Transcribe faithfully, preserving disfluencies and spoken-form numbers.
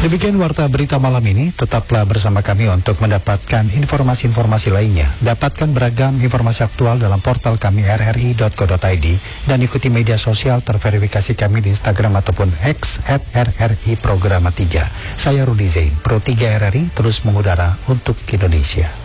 Demikian warta berita malam ini. Tetaplah bersama kami untuk mendapatkan informasi-informasi lainnya. Dapatkan beragam informasi aktual dalam portal kami r r i dot co dot i d dan ikuti media sosial terverifikasi kami di Instagram ataupun X at r r i programa tiga. Saya Rudi Zain, Pro tiga R R I terus mengudara untuk Indonesia.